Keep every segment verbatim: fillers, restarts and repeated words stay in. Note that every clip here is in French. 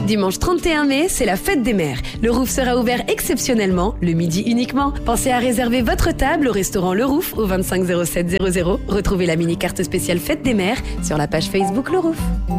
Dimanche trente et un mai, c'est la fête des mères. Le Rouf sera ouvert exceptionnellement, le midi uniquement. Pensez à réserver votre table au restaurant Le Rouf au vingt-cinq zéro sept zéro zéro. Retrouvez la mini-carte spéciale fête des mères sur la page Facebook Le Rouf.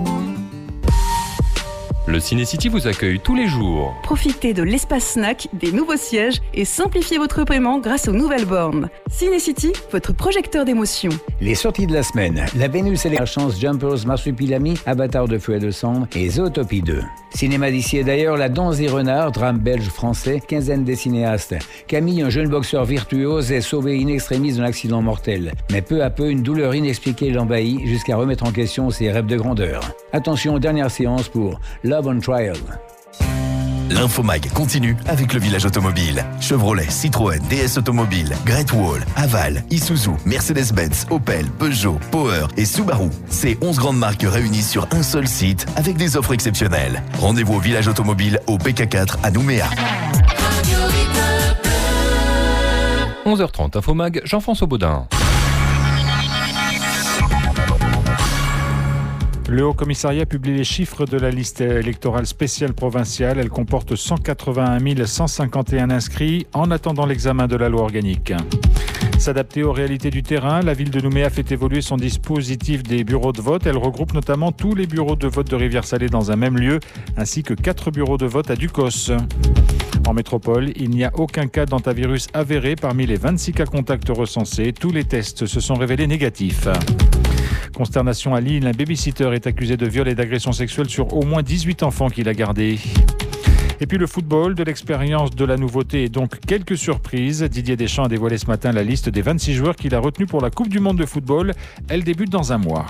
Le Ciné-City vous accueille tous les jours. Profitez de l'espace snack, des nouveaux sièges et simplifiez votre paiement grâce aux nouvelles bornes. Ciné-City, votre projecteur d'émotion. Les sorties de la semaine. La Vénus et les Chance, Jumpers, Marsupilami, Avatar de feu et de sang et Zootopie deux. Cinéma d'ici et d'ailleurs, La Danse des renards, drame belge-français, quinzaine des cinéastes. Camille, un jeune boxeur virtuose, est sauvé in extremis d'un accident mortel. Mais peu à peu, une douleur inexpliquée l'envahit jusqu'à remettre en question ses rêves de grandeur. Attention, dernière séance pour Love on Trial. L'Infomag continue avec le village automobile. Chevrolet, Citroën, D S Automobile, Great Wall, Haval, Isuzu, Mercedes-Benz, Opel, Peugeot, Power et Subaru. Ces onze grandes marques réunies sur un seul site avec des offres exceptionnelles. Rendez-vous au village automobile au P K quatre à Nouméa. onze heures trente, Infomag, Jean-François Baudin. Le Haut-Commissariat publie les chiffres de la liste électorale spéciale provinciale. Elle comporte cent quatre-vingt-un mille cent cinquante et un inscrits en attendant l'examen de la loi organique. S'adapter aux réalités du terrain, la ville de Nouméa fait évoluer son dispositif des bureaux de vote. Elle regroupe notamment tous les bureaux de vote de Rivière-Salée dans un même lieu, ainsi que quatre bureaux de vote à Ducos. En métropole, il n'y a aucun cas d'antavirus avéré parmi les vingt-six cas contacts recensés. Tous les tests se sont révélés négatifs. Consternation à Lille, un babysitter est accusé de viol et d'agression sexuelle sur au moins dix-huit enfants qu'il a gardés. Et puis le football, de l'expérience, de la nouveauté et donc quelques surprises. Didier Deschamps a dévoilé ce matin la liste des vingt-six joueurs qu'il a retenus pour la Coupe du Monde de football. Elle débute dans un mois.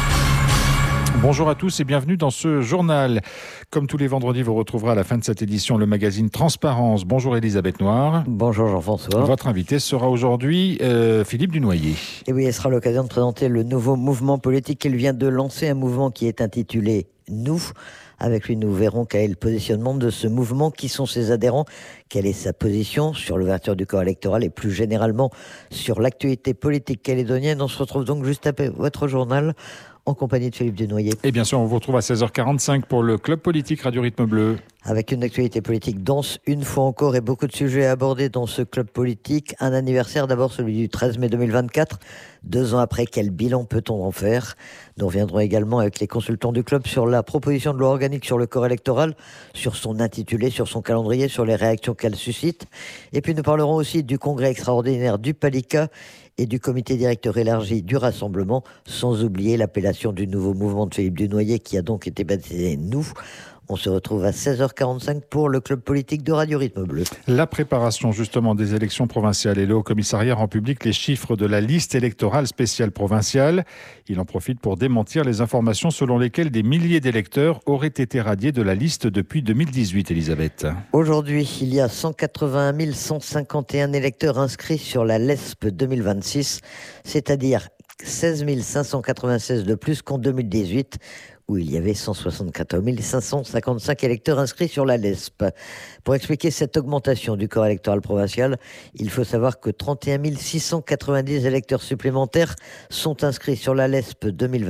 Bonjour à tous et bienvenue dans ce journal. Comme tous les vendredis, vous retrouverez à la fin de cette édition le magazine Transparence. Bonjour Elisabeth Noir. Bonjour Jean-François. Votre invité sera aujourd'hui euh, Philippe Dunoyer. Et oui, ce sera l'occasion de présenter le nouveau mouvement politique qu'il vient de lancer, un mouvement qui est intitulé « Nous ». Avec lui, nous verrons quel est le positionnement de ce mouvement, qui sont ses adhérents, quelle est sa position sur l'ouverture du corps électoral et plus généralement sur l'actualité politique calédonienne. On se retrouve donc juste après votre journal en compagnie de Philippe Dunoyer. Et bien sûr, on vous retrouve à seize heures quarante-cinq pour le Club Politique Radio Rythme Bleu. Avec une actualité politique dense, une fois encore, et beaucoup de sujets abordés dans ce Club Politique. Un anniversaire, d'abord celui du treize mai deux mille vingt-quatre. Deux ans après, quel bilan peut-on en faire ? Nous reviendrons également avec les consultants du club sur la proposition de loi organique sur le corps électoral, sur son intitulé, sur son calendrier, sur les réactions qu'elle suscite. Et puis nous parlerons aussi du congrès extraordinaire du Palika et du comité directeur élargi du Rassemblement, sans oublier l'appellation du nouveau mouvement de Philippe Dunoyer qui a donc été baptisé « Nous ». On se retrouve à seize heures quarante-cinq pour le Club Politique de Radio Rythme Bleu. La préparation justement des élections provinciales, et le Haut-Commissariat rend public les chiffres de la liste électorale spéciale provinciale. Il en profite pour démentir les informations selon lesquelles des milliers d'électeurs auraient été radiés de la liste depuis deux mille dix-huit, Elisabeth. Aujourd'hui, il y a cent quatre-vingt-un mille cent cinquante et un électeurs inscrits sur la L E S P deux mille vingt-six, c'est-à-dire seize mille cinq cent quatre-vingt-seize de plus qu'en deux mille dix-huit, où il y avait cent soixante-quatorze mille cinq cent cinquante-cinq électeurs inscrits sur la L E S P. Pour expliquer cette augmentation du corps électoral provincial, il faut savoir que trente et un mille six cent quatre-vingt-dix électeurs supplémentaires sont inscrits sur la L E S P deux mille vingt-six.